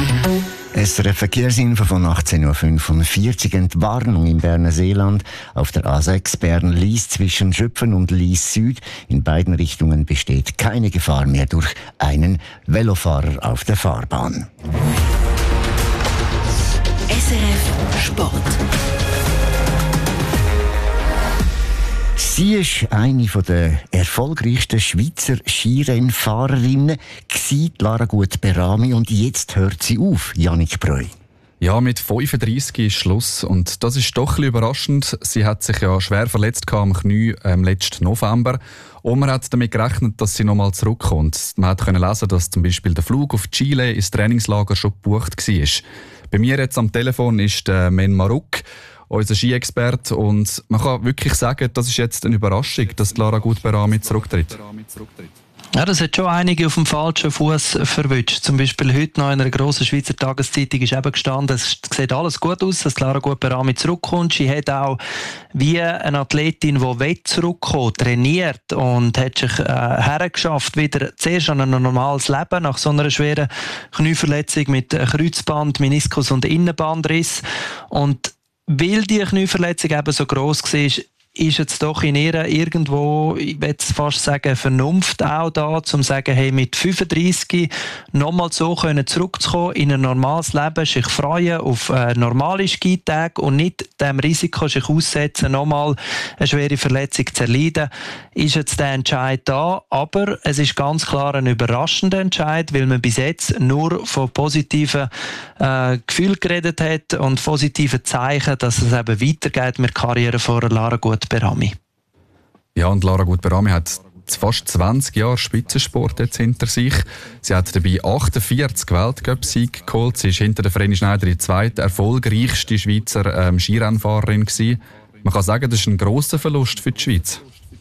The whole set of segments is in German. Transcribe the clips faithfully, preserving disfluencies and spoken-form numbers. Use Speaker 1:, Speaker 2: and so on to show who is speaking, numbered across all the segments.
Speaker 1: S R F-Verkehrsinfo von achtzehn Uhr fünfundvierzig. Entwarnung im Berner Seeland auf der A sechs Bern-Lies zwischen Schöpfen und Lies Süd. In beiden Richtungen besteht keine Gefahr mehr durch einen Velofahrer auf der Fahrbahn.
Speaker 2: S R F Sport.
Speaker 1: Sie ist eine der erfolgreichsten Schweizer Skirennfahrerinnen, Lara Gut-Berami, und jetzt hört sie auf, Yannick Breu.
Speaker 3: Ja, mit fünfunddreissig ist Schluss und das ist doch ein bisschen überraschend. Sie hat sich ja schwer verletzt am Knie ähm, letzten November und man hat damit gerechnet, dass sie nochmal zurückkommt. Man konnte lesen, dass zum Beispiel der Flug auf Chile ins Trainingslager schon gebucht war. Bei mir jetzt am Telefon ist der Men Maruk, unser Ski-Experte, und man kann wirklich sagen, das ist jetzt eine Überraschung, dass Lara Gut-Berami zurücktritt.
Speaker 4: Ja, das hat schon einige auf dem falschen Fuß verwünscht. Zum Beispiel heute noch in einer grossen Schweizer Tageszeitung ist eben gestanden, es sieht alles gut aus, dass Lara Gut-Berami zurückkommt. Sie hat auch wie eine Athletin, die zurückkommen will, trainiert und hat sich äh, hergeschafft, wieder zuerst an ein normales Leben nach so einer schweren Knieverletzung mit Kreuzband, Meniskus und Innenbandriss. Und weil die Knieverletzung eben so gross war, ist jetzt doch in ihr irgendwo, ich würde fast sagen, Vernunft auch da, um zu sagen, hey, mit fünfunddreissig nochmal so können zurückzukommen in ein normales Leben, sich freuen auf äh, normale Skitage und nicht dem Risiko sich aussetzen, nochmal eine schwere Verletzung zu erleiden, ist jetzt der Entscheid da. Aber es ist ganz klar ein überraschender Entscheid, weil man bis jetzt nur von positiven äh, Gefühlen geredet hat und positiven Zeichen, dass es eben weitergeht mit der Karriere von Lara Gut-Berami.
Speaker 3: Ja, und Lara Gut-Berami hat fast zwanzig Jahre Spitzensport jetzt hinter sich. Sie hat dabei achtundvierzig Weltcup-Siege geholt. Sie ist hinter der Vreni Schneider die zweite erfolgreichste Schweizer ähm, Skirennfahrerin gewesen. Man kann sagen, das ist ein grosser Verlust für die Schweiz.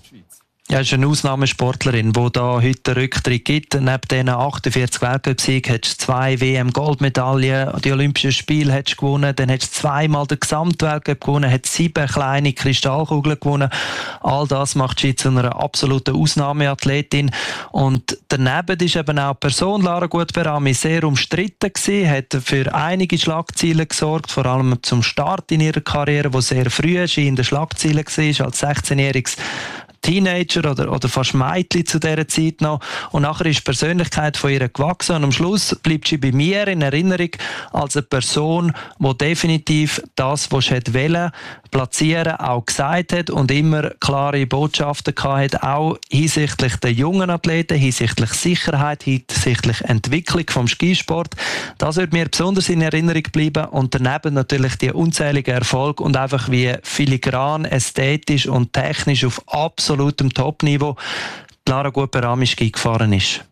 Speaker 4: Ja, es ist eine Ausnahmesportlerin, die da heute einen Rücktritt gibt. Neben diesen achtundvierzig Weltcup-Siegen hat sie zwei W M-Goldmedaillen, die Olympischen Spiele hat sie gewonnen, dann hat sie zweimal den Gesamtweltcup gewonnen, hat sieben kleine Kristallkugeln gewonnen. All das macht sie zu einer absoluten Ausnahmeathletin. Und daneben ist eben auch die Person Lara Gut-Berami sehr umstritten gewesen, hat für einige Schlagzeilen gesorgt, vor allem zum Start in ihrer Karriere, wo sehr früh sie in den Schlagzeilen war, als sechzehnjähriges Teenager oder, oder fast Mädchen zu dieser Zeit noch. Und nachher ist die Persönlichkeit von ihr gewachsen und am Schluss bleibt sie bei mir in Erinnerung als eine Person, die definitiv das, was sie wollte, platzieren, auch gesagt hat und immer klare Botschaften hatte, auch hinsichtlich der jungen Athleten, hinsichtlich Sicherheit, hinsichtlich Entwicklung vom Skisport. Das wird mir besonders in Erinnerung bleiben und daneben natürlich die unzähligen Erfolge und einfach wie filigran, ästhetisch und technisch auf absolutem Top-Niveau Lara Gut-Berami Ski gefahren ist.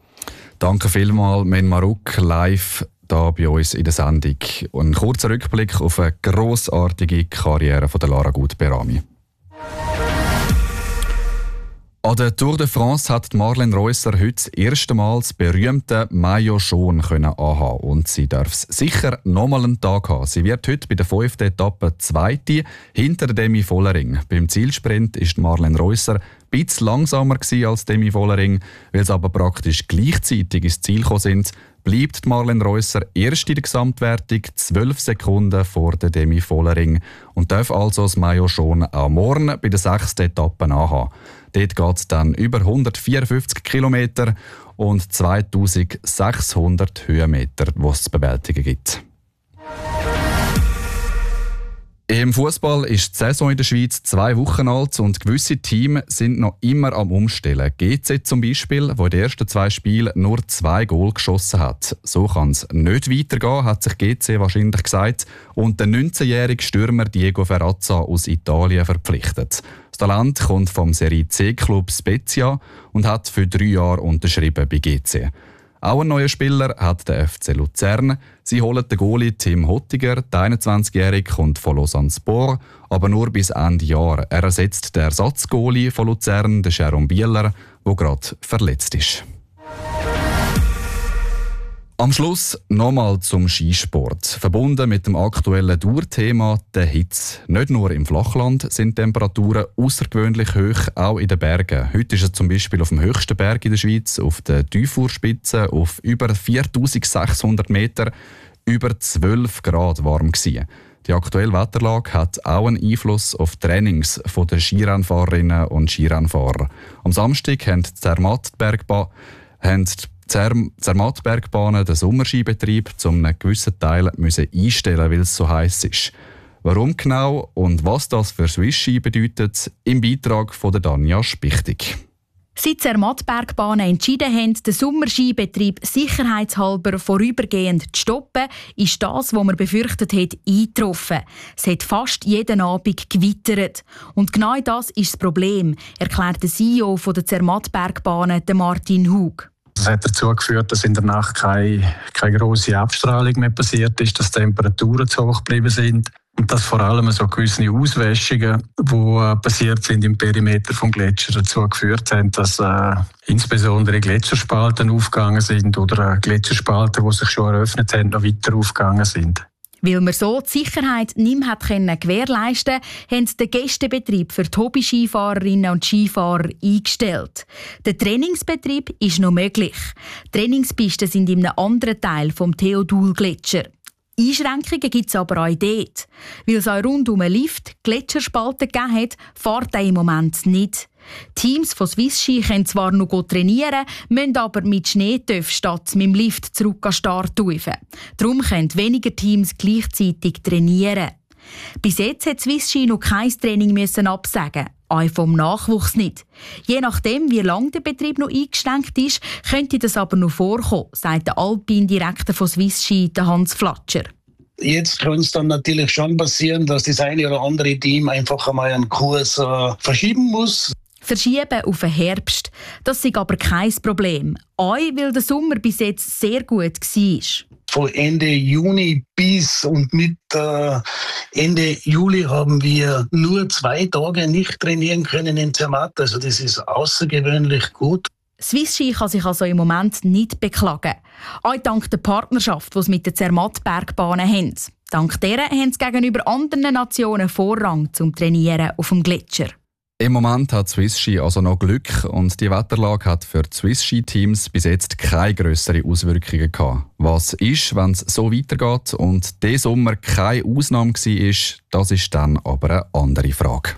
Speaker 3: Danke vielmals, Men Maruk, live hier bei uns in der Sendung. Und ein kurzer Rückblick auf eine grossartige Karriere von der Lara Gut-Berami. An der Tour de France hat Marlene Reusser heute das erste Mal das berühmte Maillot jaune anhaben. Und sie darf es sicher nochmal einen Tag haben. Sie wird heute bei der fünften Etappe Zweite hinter Demi Vollering. Beim Zielsprint ist Marlene Reusser ein bisschen langsamer als Demi Vollering, weil sie aber praktisch gleichzeitig ins Ziel gekommen sind. Bleibt Marlene Reusser erst in der Gesamtwertung zwölf Sekunden vor der Demi Vollering und darf also das Maillot jaune auch morgen bei der sechsten Etappe anhaben. Dort geht es dann über hundertvierundfünfzig Kilometer und zweitausendsechshundert Höhenmeter, die es zu bewältigen gibt. Im Fußball ist die Saison in der Schweiz zwei Wochen alt und gewisse Teams sind noch immer am Umstellen. G Z zum Beispiel, wo in den ersten zwei Spielen nur zwei Goal geschossen hat. So kann es nicht weitergehen, hat sich G C wahrscheinlich gesagt und der neunzehnjährige Stürmer Diego Ferrazza aus Italien verpflichtet. Das Talent kommt vom Serie C-Club Spezia und hat für drei Jahre unterschrieben bei G C. Auch ein neuer Spieler hat der F C Luzern. Sie holen den Goalie Tim Hottiger, der einundzwanzigjährige, kommt von Lausanne Sport, aber nur bis Ende Jahr. Er ersetzt den Ersatzgoalie von Luzern, den Jerome Bieler, der gerade verletzt ist. Am Schluss nochmal zum Skisport. Verbunden mit dem aktuellen Dauerthema der Hitze. Nicht nur im Flachland sind Temperaturen außergewöhnlich hoch, auch in den Bergen. Heute ist es zum Beispiel auf dem höchsten Berg in der Schweiz, auf der Teuffurspitze, auf über viertausendsechshundert Meter, über zwölf Grad warm gewesen. Die aktuelle Wetterlage hat auch einen Einfluss auf die Trainings der Skirennfahrerinnen und Skirennfahrer. Am Samstag haben die Zermatt-Bergbahn Zermatt-Bergbahnen den Sommerskibetrieb zu einem gewissen Teil müssen einstellen, weil es so heiß ist. Warum genau und was das für Swiss Ski bedeutet, im Beitrag von der Danja Spichtig.
Speaker 5: Seit Zermatt-Bergbahnen entschieden haben, den Sommerskibetrieb sicherheitshalber vorübergehend zu stoppen, ist das, was man befürchtet hat, eingetroffen. Es hat fast jeden Abend gewittert. Und genau das ist das Problem, erklärt der C E O der Zermatt-Bergbahnen, Martin Hug.
Speaker 6: Das hat dazu geführt, dass in der Nacht keine, keine grosse Abstrahlung mehr passiert ist, dass die Temperaturen zu hoch geblieben sind und dass vor allem so gewisse Auswäschungen, die passiert sind im Perimeter vom Gletscher, dazu geführt haben, dass äh, insbesondere Gletscherspalten aufgegangen sind oder äh, Gletscherspalten, die sich schon eröffnet haben, noch weiter aufgegangen sind.
Speaker 5: Weil man so die Sicherheit nicht mehr können gewährleisten konnte, haben den Gästebetrieb für die Hobby-Skifahrerinnen und Skifahrer eingestellt. Der Trainingsbetrieb ist noch möglich. Trainingspisten sind in einem anderen Teil vom Theodul-Gletscher. Einschränkungen gibt es aber auch dort. Weil es auch rund um einen Lift Gletscherspalten gegeben hat, fährt er im Moment nicht. Teams von Swiss Ski können zwar noch trainieren, müssen aber mit Schneetöpfen statt mit dem Lift zurück an den Start rufen. Darum können weniger Teams gleichzeitig trainieren. Bis jetzt hat Swiss Ski noch kein Training müssen absagen, auch vom Nachwuchs nicht. Je nachdem, wie lange der Betrieb noch eingeschränkt ist, könnte das aber noch vorkommen, sagt der Alpin-Direktor von Swiss Ski, Hans Flatscher.
Speaker 7: Jetzt kann es dann natürlich schon passieren, dass das eine oder andere Team einfach einmal einen Kurs äh, verschieben muss.
Speaker 5: Verschieben auf den Herbst. Das ist aber kein Problem. Auch weil der Sommer bis jetzt sehr gut war.
Speaker 7: Von Ende Juni bis und mit äh, Ende Juli haben wir nur zwei Tage nicht trainieren können in Zermatt. Also das ist außergewöhnlich gut.
Speaker 5: Swiss Ski kann sich also im Moment nicht beklagen. Auch dank der Partnerschaft, die sie mit den Zermatt-Bergbahnen haben. Dank deren haben sie gegenüber anderen Nationen Vorrang zum Trainieren auf dem Gletscher.
Speaker 3: Im Moment hat Swiss Ski also noch Glück und die Wetterlage hat für die Swiss Ski Teams bis jetzt keine grösseren Auswirkungen gehabt. Was ist, wenn es so weitergeht und dieser Sommer keine Ausnahme war, das ist dann aber eine andere Frage.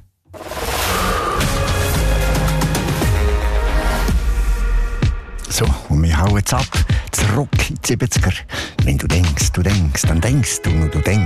Speaker 1: So, und wir hauen jetzt ab, zurück in die siebziger. Wenn du denkst, du denkst, dann denkst du nur, du denkst.